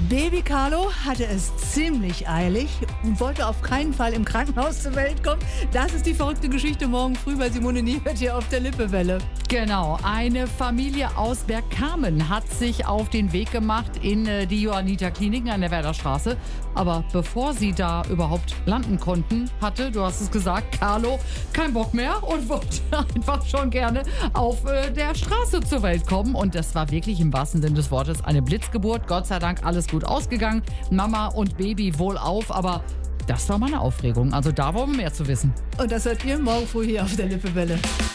Baby Carlo hatte es ziemlich eilig und wollte auf keinen Fall im Krankenhaus zur Welt kommen. Das ist die verrückte Geschichte morgen früh bei Simone Niewert hier auf der Lippewelle. Genau, eine Familie aus Bergkamen hat sich auf den Weg gemacht in die Johanniter Kliniken an der Werderstraße. Aber bevor sie da überhaupt landen konnten, hatte, du hast es gesagt, Carlo keinen Bock mehr und wollte einfach schon gerne auf der Straße zur Welt kommen. Und das war wirklich im wahrsten Sinne des Wortes eine Blitzgeburt. Gott sei Dank alles gut ausgegangen. Mama und Baby wohlauf, aber das war meine Aufregung. Also da wollen wir mehr zu wissen. Und das hört ihr morgen früh hier auf der Lippewelle.